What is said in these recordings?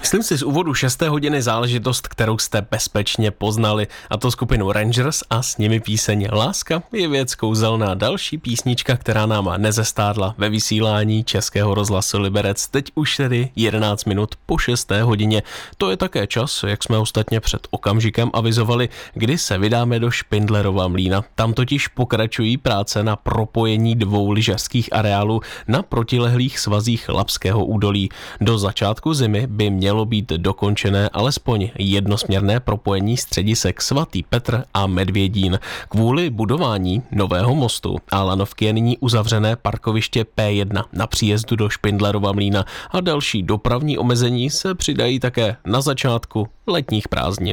Myslím si z úvodu 6. hodiny záležitost, kterou jste bezpečně poznali, a to skupinu Rangers a s nimi píseň Láska je věc kouzelná. Další písnička, která nám nezestárla ve vysílání Českého rozhlasu Liberec. Teď už tedy 11 minut po 6. hodině. To je také čas, jak jsme ostatně před okamžikem avizovali, kdy se vydáme do Špindlerova Mlýna. Tam totiž pokračují práce na propojení dvou lyžařských areálů na protilehlých svazích Labského údolí. Do začátku zimy by mělo být dokončené alespoň jednosměrné propojení středisek Svatý Petr a Medvědín. Kvůli budování nového mostu a lanovky je nyní uzavřené parkoviště P1 na příjezdu do Špindlerova Mlýna a další dopravní omezení se přidají také na začátku letních prázdnin.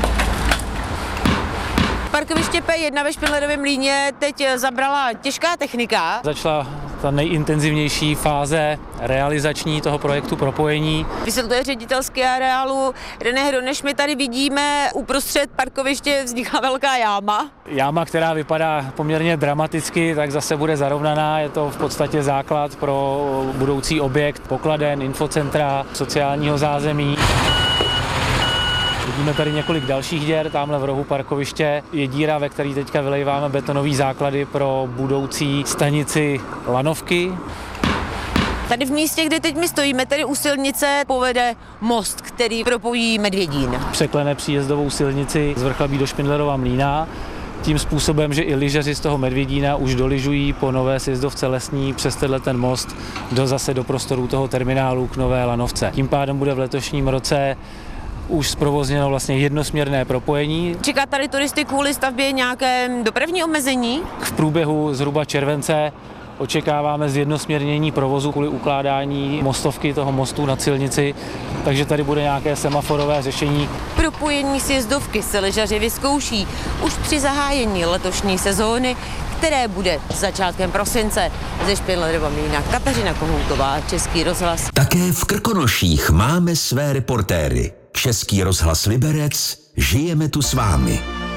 Parkoviště P1 ve Špindlerově Mlýně teď zabrala těžká technika. Začala ta nejintenzivnější fáze realizační toho projektu propojení. Vysvětluje ředitelský areálu René Hroneš. My tady vidíme uprostřed parkoviště vznikla velká jáma. Jáma, která vypadá poměrně dramaticky, tak zase bude zarovnaná. Je to v podstatě základ pro budoucí objekt pokladen, infocentra, sociálního zázemí. Vidíme tady několik dalších děr, tamhle v rohu parkoviště je díra, ve které teďka vylejváme betonové základy pro budoucí stanici lanovky. Tady v místě, kde teď my stojíme, tady u silnice povede most, který propojí Medvědín. Překlene příjezdovou silnici z Vrchlabí do Špindlerova Mlýna. Tím způsobem, že i lyžaři z toho Medvědína už dolyžují po nové sjezdovce lesní přes ten most zase do prostoru toho terminálu k nové lanovce. Tím pádem bude v letošním roce už zprovozněno vlastně jednosměrné propojení. Čeká tady turisty kvůli stavbě nějaké dopravní omezení? V průběhu zhruba července očekáváme zjednosměrnění provozu kvůli ukládání mostovky toho mostu na silnici, takže tady bude nějaké semaforové řešení. Propojení sjezdovky se lyžaři vyzkouší už při zahájení letošní sezóny, které bude začátkem prosince. Ze Špindlerova Mlýna Kateřina Kohoutová, Český rozhlas. Také v Krkonoších máme své reportéry. Český rozhlas Liberec, žijeme tu s vámi.